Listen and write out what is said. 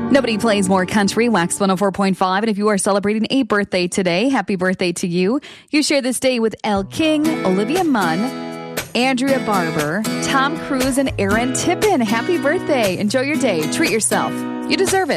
Nobody plays more country, Wax 104.5. And if you are celebrating a birthday today, happy birthday to you. You share this day with Elle King, Olivia Munn, Andrea Barber, Tom Cruise, and Aaron Tippin. Happy birthday. Enjoy your day. Treat yourself. You deserve it.